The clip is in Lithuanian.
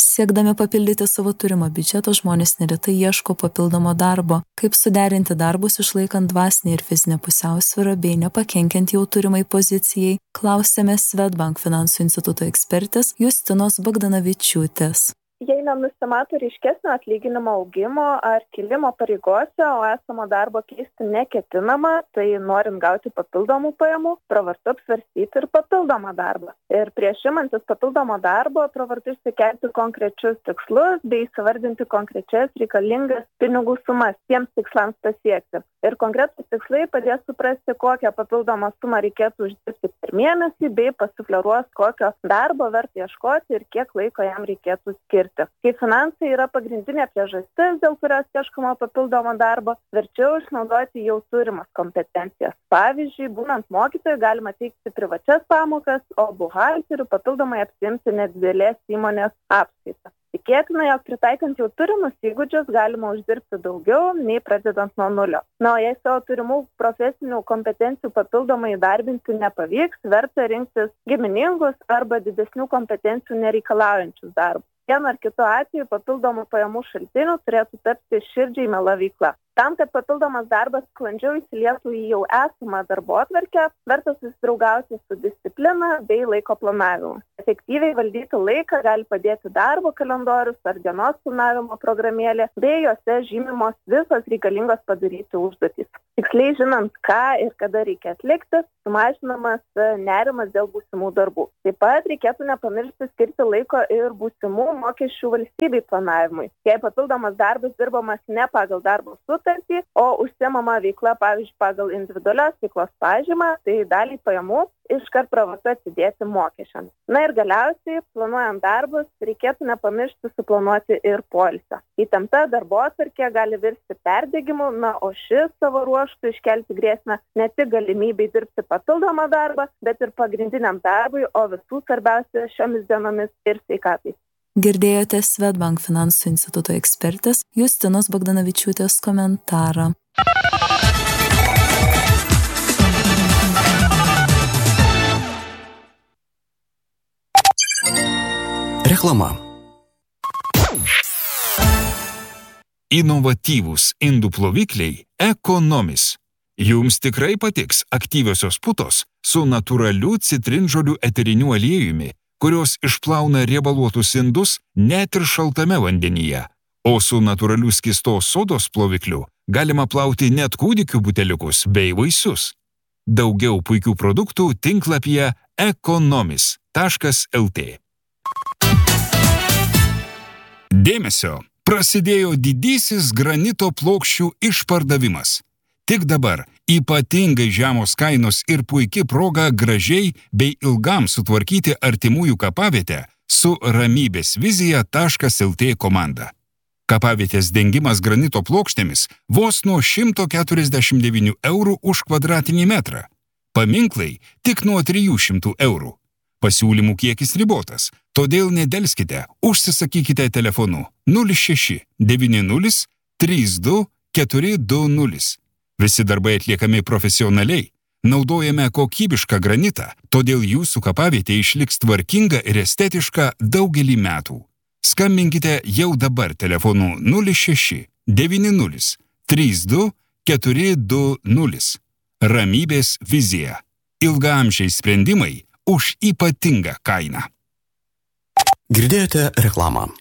Siekdami papildyti savo turimą biudžetą, žmonės neretai ieško papildomo darbo, kaip suderinti darbus išlaikant dvasinę ir fizinę pusiausvyrą bei nepakenkiant jau turimai pozicijai, klausėme Swedbank finansų instituto ekspertės Justinos Bogdanavičiūtės. Jei nenusimato ryškesnio atlyginimo augimo ar kilimo pareigose, o esamo darbo keisti neketinama, tai norint gauti papildomų pajamų, pravartu apsvarstyti ir papildomą darbą. Ir prieš imantis papildomo darbo, pravartu išsikelti konkrečius tikslus bei įsivardinti konkrečias reikalingas pinigų sumas tiems tikslams pasiekti. Ir konkretus tikslai padės suprasti, kokią papildomą sumą reikėtų uždirbti per mėnesį, bei pasufleruos, kokio darbo verta ieškoti ir kiek laiko jam reikėtų skirti. Kai finansai yra pagrindinė priežastis, dėl kurios ieškoma papildomo darbo, verčiau išnaudoti jau turimas kompetencijas. Pavyzdžiui, būnant mokytojui galima teikti privačias pamokas, o buhalterių papildomai apsiimti nedidelės įmonės apskaitą. Tikėtina, jog pritaikant jau turimus įgūdžius galima uždirbti daugiau, nei pradedant nuo nulio. O jei savo turimų profesinių kompetencijų papildomai įdarbinti nepavyks, verta rinktis giminingus arba didesnių kompetencijų nereikalaujančius darbus. Vienu ar kitu atveju papildomų pajamų šaltinių turėtų tapti širdžiai miela veikla. Tam, kad papildomas darbas sklandžiau įsilietų į jau esamą darbotvarkę, verta susidraugauti su disciplina bei laiko planavimu. Efektyviai valdyti laiką gali padėti darbo kalendorius ar dienos planavimo programėlė, bei jose žymimos visos reikalingos padaryti užduotys. Tiksliai žinant, ką ir kada reikia atlikti, sumažinamas nerimas dėl būsimų darbų. Taip pat reikėtų nepamiršti skirti laiko ir būsimų mokesčių valstybei planavimui. Jei papildomas darbas dirbamas ne pagal darbo sutartį, o užsiemama veikla, pavyzdžiui, pagal individualios veiklos pažymą, tai dalį pajamų iškart pravartu atsidėti mokesčiams. Na ir galiausiai, planuojant darbus, reikėtų nepamiršti suplanuoti ir poilsio. Įtempta darbotvarkė gali virsti perdegimu, o šis savo ruožtu iškelti grėsmę ne tik galimybei dirbti papildomą darbą, bet ir pagrindiniam darbui, o visų svarbiausia šiomis dienomis ir sveikatai. Girdėjote Swedbank finansų instituto ekspertės Justinos Bogdanavičiūtės komentarą. Reklama. Inovatyvūs indų plovikliai Economis. Jums tikrai patiks aktyviosios putos su natūraliu citrinžolių eteriniu aliejumi, kurios išplauna riebaluotus indus net ir šaltame vandenyje. O su natūraliu skystos sodos plovikliu galima plauti net kūdikių buteliukus bei vaisius. Daugiau puikių produktų tinklapyje economis.lt. Dėmesio! Prasidėjo didysis granito plokščių išpardavimas. Tik dabar ypatingai žemos kainos ir puiki proga gražiai bei ilgam sutvarkyti artimųjų kapavietę su ramybėsvizija.lt komanda. Kapavietės dengimas granito plokštėmis vos nuo 149 eurų už kvadratinį metrą. Paminklai tik nuo 300 eurų. Pasiūlymų kiekis ribotas, todėl nedelskite, užsisakykite telefonu 06 90 32 420. Visi darbai atliekami profesionaliai, naudojame kokybišką granitą, todėl jūsų kapavietė išliks tvarkinga ir estetiška daugelį metų. Skambinkite jau dabar telefonu 06 90 32 420. Ramybės vizija. Ilgaamžiai sprendimai už ypatingą kainą. Girdėjote reklamą.